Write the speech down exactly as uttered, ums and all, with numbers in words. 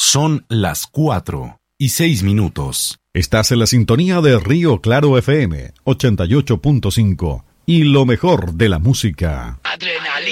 Son las cuatro y seis minutos. Estás en la sintonía de Río Claro F M ochenta y ocho punto cinco y lo mejor de la música.